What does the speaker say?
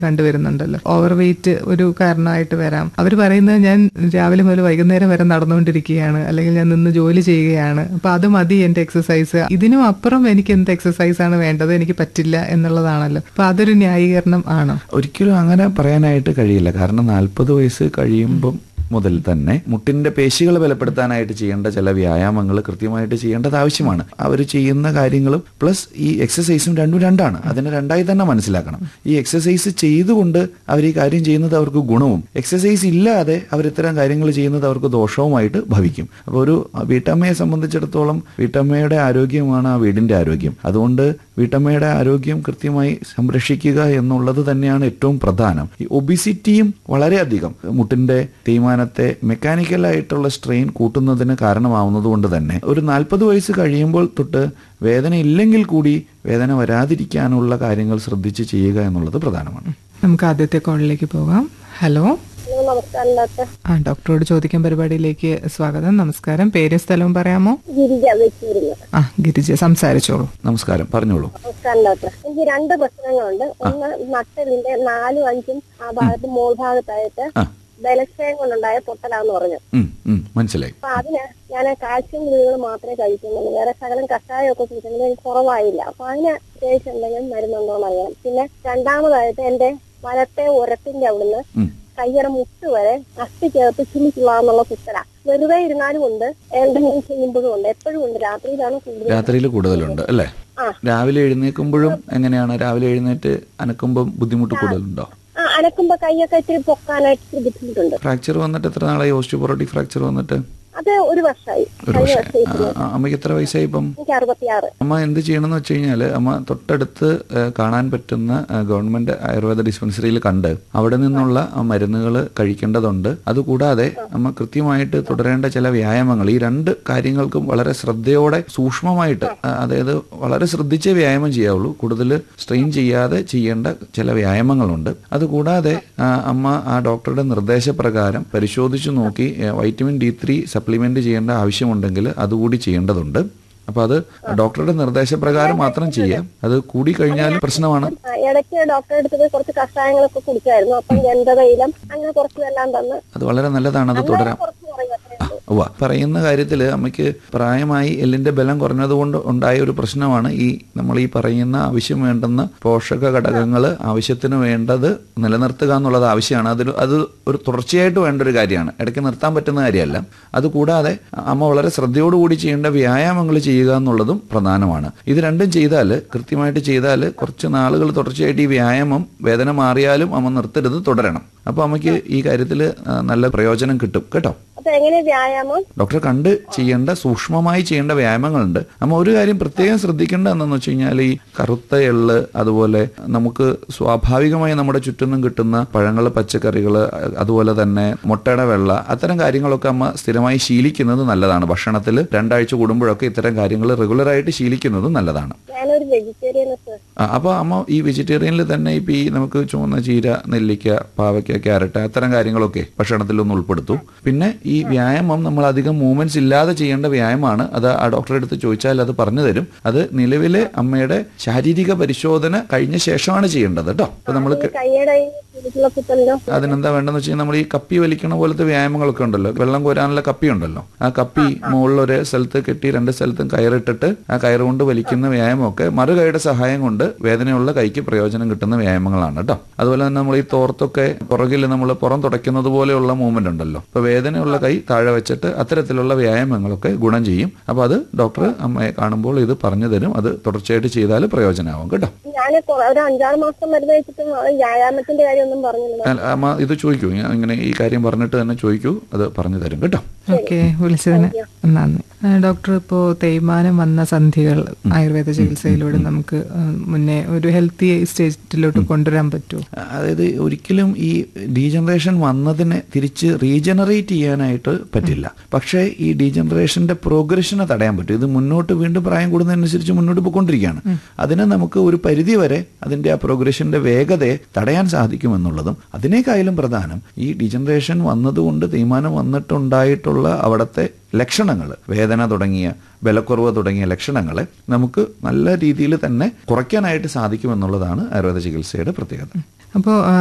കണ്ടുവരുന്നുണ്ടല്ലോ. Over weight ഒരു കാരണമായിട്ട് വരാം. അവർ പറയുന്നത് ഞാൻ രാവിലെ മുതൽ വൈകുന്നേരം വരെ നടന്നുകൊണ്ടിരിക്കുകയാണ്, അല്ലെങ്കിൽ ഞാൻ നിന്ന് ജോലി ചെയ്യുകയാണ്, അപ്പൊ അത് മതി എന്റെ എക്സസൈസ്, ഇതിനും അപ്പുറം എനിക്ക് എന്ത് എക്സസൈസ് ആണ് വേണ്ടത്, എനിക്ക് പറ്റില്ല എന്നുള്ളതാണല്ലോ. അപ്പൊ അതൊരു ന്യായീകരണം ആണോ? ഒരിക്കലും അങ്ങനെ പറയാനായിട്ട് കഴിയില്ല. കാരണം 40 വയസ്സ് കഴിയുമ്പം മുതൽ തന്നെ മുട്ടിന്റെ പേശികൾ ബലപ്പെടുത്താനായിട്ട് ചെയ്യേണ്ട ചില വ്യായാമങ്ങൾ കൃത്യമായിട്ട് ചെയ്യേണ്ടത് ആവശ്യമാണ്. അവർ ചെയ്യുന്ന കാര്യങ്ങളും പ്ലസ് ഈ എക്സസൈസും രണ്ടാണ്. അതിനെ രണ്ടായി തന്നെ മനസ്സിലാക്കണം. ഈ എക്സസൈസ് ചെയ്തുകൊണ്ട് അവർ ഈ കാര്യം ചെയ്യുന്നത് അവർക്ക് ഗുണവും, എക്സസൈസ് ഇല്ലാതെ അവർ ഇത്തരം കാര്യങ്ങൾ ചെയ്യുന്നത് അവർക്ക് ദോഷവുമായിട്ട് ഭവിക്കും. അപ്പോൾ ഒരു വീട്ടമ്മയെ സംബന്ധിച്ചിടത്തോളം വീട്ടമ്മയുടെ ആരോഗ്യമാണ് ആ വീടിന്റെ ആരോഗ്യം. അതുകൊണ്ട് വീട്ടമ്മയുടെ ആരോഗ്യം കൃത്യമായി സംരക്ഷിക്കുക എന്നുള്ളത് തന്നെയാണ് ഏറ്റവും പ്രധാനം. ഈ ഒബിസിറ്റിയും വളരെയധികം മുട്ടിന്റെ തേയ്മാനത്തെ മെക്കാനിക്കലായിട്ടുള്ള സ്ട്രെയിൻ കൂട്ടുന്നതിന് കാരണമാവുന്നത് കൊണ്ട് തന്നെ ഒരു 40 വയസ്സ് കഴിയുമ്പോൾ തൊട്ട് വേദന ഇല്ലെങ്കിൽ കൂടി വേദന വരാതിരിക്കാനുള്ള കാര്യങ്ങൾ ശ്രദ്ധിച്ച് ചെയ്യുക എന്നുള്ളത് പ്രധാനമാണ്. നമുക്ക് ആദ്യത്തെ കോളിലേക്ക് പോകാം. ഹലോ. ഡോക്ടറോട് ചോദിക്കാൻ പരിപാടിയിലേക്ക് സ്വാഗതം. നമസ്കാരം. പേരും സ്ഥലവും പറയാമോ? ഗിരിജ, സംസാരിച്ചോളൂ. നമസ്കാരം, പറഞ്ഞോളൂ. നമസ്കാരം ഡോക്ടർ. എനിക്ക് 2 പ്രശ്നങ്ങളുണ്ട്. ഒന്ന് നട്ടലിന്റെ 4ഉം 5ഉം ആ ഭാഗത്ത് മോൾ ഭാഗത്തായിട്ട് ബലക്ഷയം കൊണ്ടുണ്ടായ പൊട്ടലാന്ന് പറഞ്ഞു. മനസ്സിലായി. അപ്പൊ അതിന് ഞാൻ കാൽസ്യം ഗുളികകൾ മാത്രമേ കഴിക്കുന്നുള്ളൂ. വേറെ സകലം കഷായമൊക്കെ കുടിക്കുന്നത് എനിക്ക് കുറവായില്ല. അപ്പൊ അതിന് അത്യാവശ്യം എന്തെങ്കിലും മരുന്നുണ്ടോന്ന് അറിയാം. പിന്നെ രണ്ടാമതായിട്ട് എന്റെ വലത്തെ ഉരത്തിന്റെ അവിടുന്ന് കയ്യുടെ മുട്ട് വരെ അസ്ഥി ചേർത്ത് ചുമിച്ചുള്ള കുത്തല. വെറുതെ ഇരുന്നാലും ഉണ്ട്, എന്തെങ്കിലും ചെയ്യുമ്പോഴും ഉണ്ട്, എപ്പോഴും ഉണ്ട്. രാത്രിയിൽ കൂടുതലുണ്ട് അല്ലേ? രാവിലെ എഴുന്നേൽക്കുമ്പോഴും എങ്ങനെയാണ്? രാവിലെ എഴുന്നേറ്റ് അനക്കുമ്പോൾ ബുദ്ധിമുട്ട് കൂടുതലുണ്ടോ? അനക്കുമ്പോ കൈയൊക്കെ ഇച്ചിരി പൊക്കാനായിട്ട് ബുദ്ധിമുട്ടുണ്ട്. ഫ്രാക്ചർ വന്നിട്ട് എത്ര നാളായി? ഓസ്റ്റിയോപൊറോട്ടിക് ഫ്രാക്ചർ വന്നിട്ട് അത് 1 വർഷമായി. അമ്മയ്ക്ക് എത്ര വയസ്സായി ഇപ്പം? എനിക്ക് 66. അമ്മ എന്ത് ചെയ്യണമെന്ന് വെച്ച് കഴിഞ്ഞാൽ, അമ്മ തൊട്ടടുത്ത് കാണാൻ പറ്റുന്ന ഗവൺമെന്റ് ആയുർവേദ ഡിസ്പെൻസറിയിൽ കണ്ട് അവിടെ നിന്നുള്ള മരുന്നുകൾ കഴിക്കേണ്ടതുണ്ട്. അതുകൂടാതെ അമ്മ കൃത്യമായിട്ട് തുടരേണ്ട ചില വ്യായാമങ്ങൾ, ഈ 2 കാര്യങ്ങൾക്കും വളരെ ശ്രദ്ധയോടെ സൂക്ഷ്മമായിട്ട്, അതായത് വളരെ ശ്രദ്ധിച്ചേ വ്യായാമം ചെയ്യാവുള്ളൂ. കൂടുതൽ സ്ട്രെയിൻ ചെയ്യാതെ ചെയ്യേണ്ട ചില വ്യായാമങ്ങളുണ്ട്. അതുകൂടാതെ അമ്മ ആ ഡോക്ടറുടെ നിർദ്ദേശപ്രകാരം പരിശോധിച്ചു നോക്കി വൈറ്റമിൻ D3 സപ്ലിമെന്റ് ചെയ്യേണ്ട ആവശ്യമുണ്ടെങ്കിൽ അതുകൂടി ചെയ്യേണ്ടതുണ്ട്. അപ്പൊ അത് ഡോക്ടറുടെ നിർദ്ദേശപ്രകാരം മാത്രം ചെയ്യാം. അത് കൂടി കഴിഞ്ഞാൽ പ്രശ്നമാണ്. ഇടയ്ക്ക് ഡോക്ടറെ അടുത്ത് കുറച്ച് കഷായങ്ങളൊക്കെ കുടിച്ചായിരുന്നു. അപ്പം ഗന്ധതൈലം അങ്ങനെ കുറച്ചെല്ലാം തന്ന് അത് വളരെ നല്ലതാണ്. അത് തുടരാം. പറയുന്ന കാര്യത്തിൽ അമ്മയ്ക്ക് പ്രായമായി എല്ലിന്റെ ബലം കുറഞ്ഞതുകൊണ്ട് ഉണ്ടായ ഒരു പ്രശ്നമാണ് നമ്മൾ ഈ പറയുന്ന ആവശ്യം വേണ്ടുന്ന പോഷക ഘടകങ്ങൾ ആവശ്യത്തിന് വേണ്ടത് നിലനിർത്തുക എന്നുള്ളത് ആവശ്യമാണ്. അത് ഒരു തുടർച്ചയായിട്ട് വേണ്ട ഒരു കാര്യമാണ്, ഇടയ്ക്ക് നിർത്താൻ പറ്റുന്ന കാര്യമല്ല. അതുകൂടാതെ അമ്മ വളരെ ശ്രദ്ധയോടുകൂടി ചെയ്യേണ്ട വ്യായാമങ്ങൾ ചെയ്യുക എന്നുള്ളതും പ്രധാനമാണ്. ഇത് രണ്ടും ചെയ്താൽ, കൃത്യമായിട്ട് ചെയ്താൽ, കുറച്ച് നാളുകൾ തുടർച്ചയായിട്ട് ഈ വ്യായാമം വേദന മാറിയാലും അമ്മ നിർത്തരുത്, തുടരണം. അപ്പൊ അമ്മയ്ക്ക് ഈ കാര്യത്തിൽ നല്ല പ്രയോജനം കിട്ടും കേട്ടോ. ഡോക്ടറെ കണ്ട് ചെയ്യേണ്ട, സൂക്ഷ്മമായി ചെയ്യേണ്ട വ്യായാമങ്ങളുണ്ട്. നമ്മ ഒരു കാര്യം പ്രത്യേകം ശ്രദ്ധിക്കേണ്ട എന്താണെന്ന് വെച്ച് കഴിഞ്ഞാൽ, ഈ കറുത്ത എള്ള്, അതുപോലെ നമുക്ക് സ്വാഭാവികമായി നമ്മുടെ ചുറ്റിനും കിട്ടുന്ന പഴങ്ങൾ, പച്ചക്കറികൾ, അതുപോലെ തന്നെ മുട്ടയുടെ വെള്ള, അത്തരം കാര്യങ്ങളൊക്കെ അമ്മ സ്ഥിരമായി ശീലിക്കുന്നത് നല്ലതാണ്. ഭക്ഷണത്തിൽ 2 ആഴ്ച കൂടുമ്പോഴൊക്കെ ഇത്തരം കാര്യങ്ങൾ റെഗുലറായിട്ട് ശീലിക്കുന്നത് നല്ലതാണ്. അപ്പൊ അമ്മ ഈ വെജിറ്റേറിയനിൽ തന്നെ ഇപ്പൊ ഈ നമുക്ക് ചുവന്ന ചീര, നെല്ലിക്ക, പാവയ്ക്ക, ക്യാരറ്റ് അത്തരം കാര്യങ്ങളൊക്കെ ഭക്ഷണത്തിലൊന്ന് ഉൾപ്പെടുത്തും. പിന്നെ ഈ വ്യായാമം നമ്മൾ അധികം മൂവ്മെന്റ്സ് ഇല്ലാതെ ചെയ്യേണ്ട വ്യായാമമാണ്. അത് ആ ഡോക്ടറെ അടുത്ത് ചോദിച്ചാൽ അത് പറഞ്ഞു തരും. അത് നിലവിലെ അമ്മയുടെ ശാരീരിക പരിശോധന കഴിഞ്ഞ ശേഷമാണ് ചെയ്യേണ്ടത് കേട്ടോ. അപ്പൊ നമ്മൾ അതിനെന്താ വേണ്ടെന്ന് വെച്ചാൽ, നമ്മൾ ഈ കപ്പി വലിക്കണ പോലത്തെ വ്യായാമങ്ങളൊക്കെ ഉണ്ടല്ലോ, വെള്ളം കോരാനുള്ള കപ്പി ഉണ്ടല്ലോ, ആ കപ്പി മുകളിൽ ഒരു സ്ഥലത്ത് കെട്ടി 2 സ്ഥലത്തും കയറിട്ടിട്ട് ആ കയറ് കൊണ്ട് വലിക്കുന്ന വ്യായാമമൊക്കെ മറുകൈയുടെ സഹായം കൊണ്ട് വേദനയുള്ള കൈക്ക് പ്രയോജനം കിട്ടുന്ന വ്യായാമങ്ങളാണ് കേട്ടോ. അതുപോലെ തന്നെ നമ്മൾ ഈ തോർത്തൊക്കെ പുറകിൽ നമ്മൾ പുറം തുടയ്ക്കുന്നത് പോലെയുള്ള മൂവ്മെന്റ് ഉണ്ടല്ലോ, അപ്പൊ വേദനയുള്ള കൈ താഴെ വെച്ചിട്ട് അത്തരത്തിലുള്ള വ്യായാമങ്ങളൊക്കെ ഗുണം ചെയ്യും. അപ്പൊ അത് ഡോക്ടർ അമ്മയെ കാണുമ്പോൾ ഇത് പറഞ്ഞു തരും. അത് തുടർച്ചയായിട്ട് ചെയ്താൽ പ്രയോജനമാവും കേട്ടോ. അമ്മ ഇത് ചോദിക്കൂ, ഇങ്ങനെ ഈ കാര്യം പറഞ്ഞിട്ട് തന്നെ ചോദിക്കൂ, അത് പറഞ്ഞു തരും കേട്ടോ. ഓക്കെ, വിളിച്ചതിന് നന്ദി. ഡോക്ടർ, ഇപ്പോ തേയ്മാനം വന്ന സന്ധികൾ ആയുർവേദ ചികിത്സയിലൂടെ നമുക്ക് മുന്നേ ഒരു ഹെൽത്തി സ്റ്റേറ്റിലോട്ട് കൊണ്ടുവരാൻ പറ്റുമോ? അതായത് ഒരിക്കലും ഈ ഡീജനറേഷൻ വന്നതിനെ തിരിച്ച് റീജനറേറ്റ് ചെയ്യാനായിട്ട് പറ്റില്ല. പക്ഷേ ഈ ഡീജനറേഷന്റെ പ്രോഗ്രഷനെ തടയാൻ പറ്റും. ഇത് മുന്നോട്ട് വീണ്ടും പ്രായം കൂടുന്നതനുസരിച്ച് മുന്നോട്ട് പോയിക്കൊണ്ടിരിക്കുകയാണ്. അതിനെ നമുക്ക് ഒരു പരിധി വരെ അതിന്റെ ആ പ്രോഗ്രഷന്റെ വേഗതയെ തടയാൻ സാധിക്കുമെന്നുള്ളതും, അതിനേക്കാളും പ്രധാനം ഈ ഡീജനറേഷൻ വന്നതുകൊണ്ട് തേയ്മാനം വന്നിട്ടുണ്ടായിട്ടുള്ള അവിടുത്തെ ലക്ഷണങ്ങൾ, വേദന തുടങ്ങിയ, ബലക്കുറവ് തുടങ്ങിയ ലക്ഷണങ്ങളെ നമുക്ക് നല്ല രീതിയിൽ തന്നെ കുറയ്ക്കാനായിട്ട് സാധിക്കുമെന്നുള്ളതാണ് ആയുർവേദ ചികിത്സയുടെ പ്രത്യേകത. അപ്പോൾ